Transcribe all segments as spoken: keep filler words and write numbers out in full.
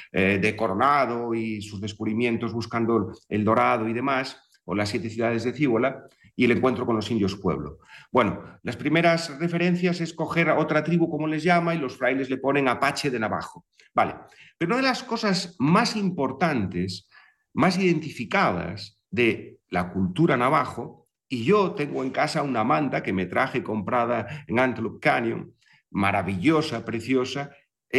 eh, de Coronado y sus descubrimientos buscando el dorado y demás, o las siete ciudades de Cíbola, y el encuentro con los indios pueblo. Bueno, las primeras referencias es coger a otra tribu, como les llama, y los frailes le ponen Apache de Navajo. Vale, pero una de las cosas más importantes, más identificadas de la cultura navajo, y yo tengo en casa una manta que me traje comprada en Antelope Canyon, maravillosa, preciosa,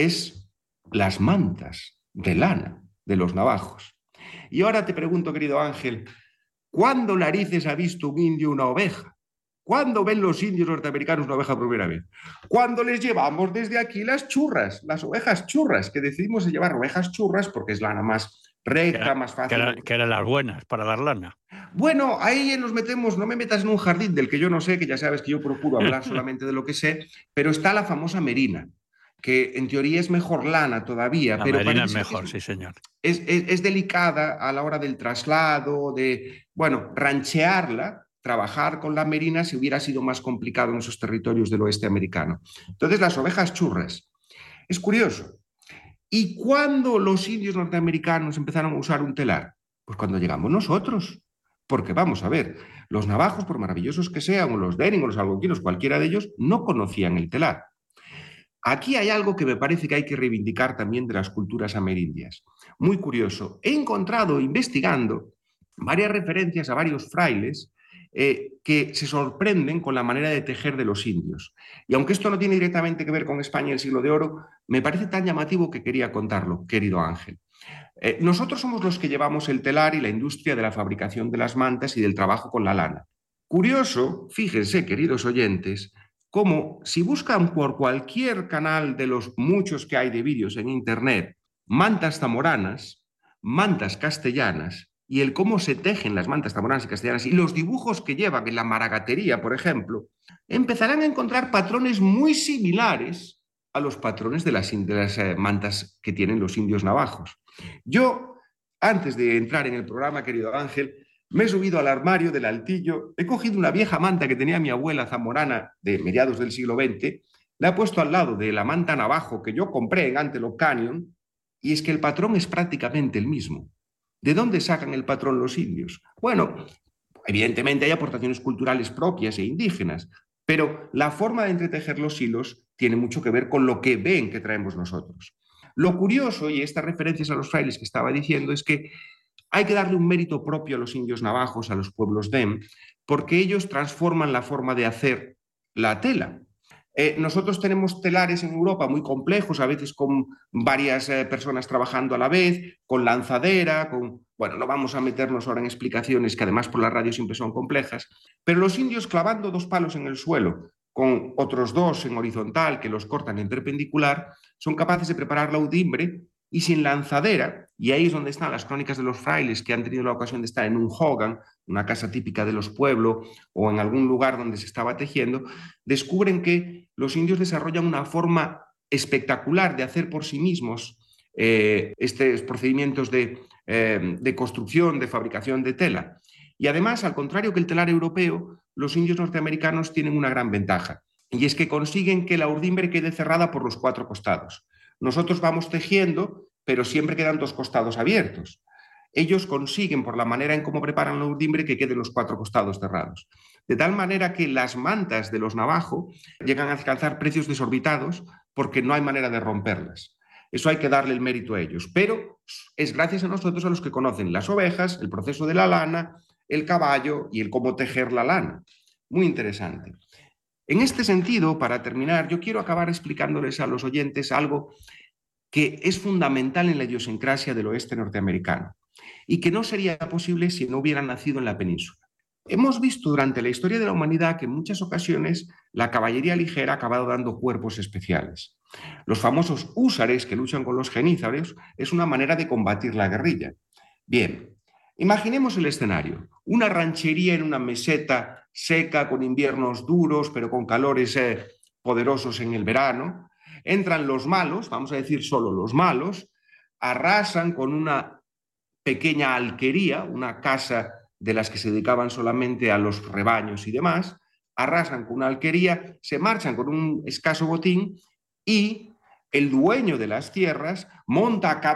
es las mantas de lana de los navajos. Y ahora te pregunto, querido Ángel, ¿cuándo narices ha visto un indio una oveja? ¿Cuándo ven los indios norteamericanos una oveja por primera vez? Cuando les llevamos desde aquí las churras, las ovejas churras, que decidimos llevar ovejas churras porque es lana más recta, era, más que, fácil. era, que eran las buenas para dar lana. Bueno, ahí nos metemos, no me metas en un jardín del que yo no sé, que ya sabes que yo procuro hablar solamente de lo que sé, pero está la famosa merina, que en teoría es mejor lana todavía, La pero merina parece es ser que mejor, es, sí, señor. es, es, es delicada a la hora del traslado, de, bueno, ranchearla. Trabajar con la merina si hubiera sido más complicado en esos territorios del oeste americano. Entonces, las ovejas churras. Es curioso. ¿Y cuándo los indios norteamericanos empezaron a usar un telar? Pues cuando llegamos nosotros. Porque vamos a ver, los navajos, por maravillosos que sean, o los dening, o los algonquinos, cualquiera de ellos, no conocían el telar. Aquí hay algo que me parece que hay que reivindicar también de las culturas amerindias. Muy curioso. He encontrado, investigando, varias referencias a varios frailes eh, que se sorprenden con la manera de tejer de los indios. Y aunque esto no tiene directamente que ver con España y el siglo de oro, me parece tan llamativo que quería contarlo, querido Ángel. Eh, nosotros somos los que llevamos el telar y la industria de la fabricación de las mantas y del trabajo con la lana. Curioso, fíjense, queridos oyentes, como si buscan por cualquier canal de los muchos que hay de vídeos en Internet, mantas zamoranas, mantas castellanas, y el cómo se tejen las mantas zamoranas y castellanas, y los dibujos que llevan en la maragatería, por ejemplo, empezarán a encontrar patrones muy similares a los patrones de las, de las eh, mantas que tienen los indios navajos. Yo, antes de entrar en el programa, querido Ángel, me he subido al armario del altillo, he cogido una vieja manta que tenía mi abuela zamorana de mediados del siglo veinte, la he puesto al lado de la manta navajo que yo compré en Antelope Canyon, y es que el patrón es prácticamente el mismo. ¿De dónde sacan el patrón los indios? Bueno, evidentemente hay aportaciones culturales propias e indígenas, pero la forma de entretejer los hilos tiene mucho que ver con lo que ven que traemos nosotros. Lo curioso, y estas referencias a los frailes que estaba diciendo, es que hay que darle un mérito propio a los indios navajos, a los pueblos dem, porque ellos transforman la forma de hacer la tela. Eh, nosotros tenemos telares en Europa muy complejos, a veces con varias eh, personas trabajando a la vez, con lanzadera, con... Bueno, no vamos a meternos ahora en explicaciones que además por la radio siempre son complejas, pero los indios clavando dos palos en el suelo con otros dos en horizontal que los cortan en perpendicular, son capaces de preparar la udimbre y sin lanzadera, y ahí es donde están las crónicas de los frailes que han tenido la ocasión de estar en un hogan, una casa típica de los pueblos, o en algún lugar donde se estaba tejiendo, descubren que los indios desarrollan una forma espectacular de hacer por sí mismos eh, estos procedimientos de, eh, de construcción, de fabricación de tela. Y además, al contrario que el telar europeo, los indios norteamericanos tienen una gran ventaja, y es que consiguen que la urdimbre quede cerrada por los cuatro costados. Nosotros vamos tejiendo, pero siempre quedan dos costados abiertos. Ellos consiguen, por la manera en cómo preparan la urdimbre, que queden los cuatro costados cerrados. De tal manera que las mantas de los navajo llegan a alcanzar precios desorbitados porque no hay manera de romperlas. Eso hay que darle el mérito a ellos. Pero es gracias a nosotros a los que conocen las ovejas, el proceso de la lana, el caballo y el cómo tejer la lana. Muy interesante. En este sentido, para terminar, yo quiero acabar explicándoles a los oyentes algo que es fundamental en la idiosincrasia del oeste norteamericano y que no sería posible si no hubieran nacido en la península. Hemos visto durante la historia de la humanidad que en muchas ocasiones la caballería ligera ha acabado dando cuerpos especiales. Los famosos húsares que luchan con los genízaros es una manera de combatir la guerrilla. Bien, imaginemos el escenario. Una ranchería en una meseta seca, con inviernos duros, pero con calores eh, poderosos en el verano. Entran los malos, vamos a decir solo los malos, arrasan con una pequeña alquería, una casa de las que se dedicaban solamente a los rebaños y demás, arrasan con una alquería, se marchan con un escaso botín y el dueño de las tierras monta a